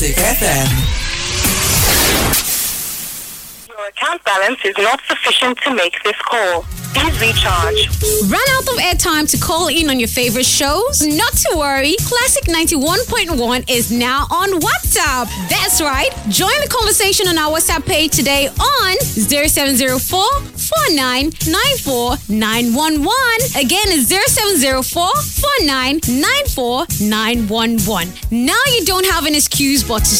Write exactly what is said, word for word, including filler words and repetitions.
Classic F M. Your account balance is not sufficient to make this call. Please recharge. Run out of airtime to call in on your favorite shows? Not to worry, Classic ninety-one point one is now on WhatsApp. That's right. Join the conversation on our WhatsApp page today on zero seven zero four, four nine nine four nine one one. Again, it's zero seven zero four, four nine nine four nine one one. Now you don't have an excuse but to